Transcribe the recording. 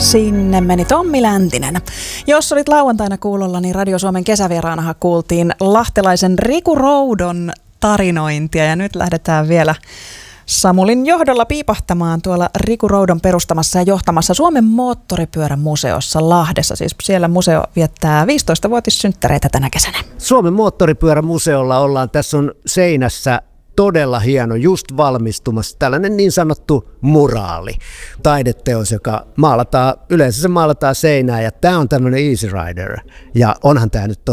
Sinne meni Tommi Läntinen. Jos olit lauantaina kuulolla, niin Radio Suomen kesävieraanahan kuultiin lahtelaisen Riku Roudon tarinointia. Ja nyt lähdetään vielä Samulin johdolla piipahtamaan tuolla Riku Roudon perustamassa ja johtamassa Suomen moottoripyörämuseossa Lahdessa. Siis siellä museo viettää 15-vuotissynttäreitä tänä kesänä. Suomen moottoripyörämuseolla ollaan. Tässä on seinässä todella hieno, just valmistumassa tällainen niin sanottu muraali, taideteos, joka yleensä se maalataan seinään, ja tämä on tämmöinen Easy Rider, ja onhan tämä nyt